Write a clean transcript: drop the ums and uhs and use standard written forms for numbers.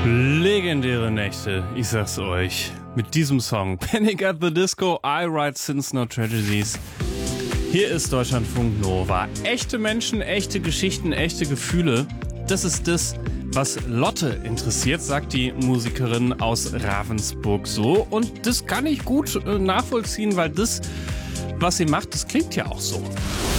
Legendäre Nächte, ich sag's euch. Mit diesem Song Panic at the Disco, I Write Sins No Tragedies. Hier ist Deutschlandfunk Nova. Echte Menschen, echte Geschichten, echte Gefühle. Das ist das, was Lotte interessiert, sagt die Musikerin aus Ravensburg so. Und das kann ich gut nachvollziehen, weil das, was sie macht, das klingt ja auch so.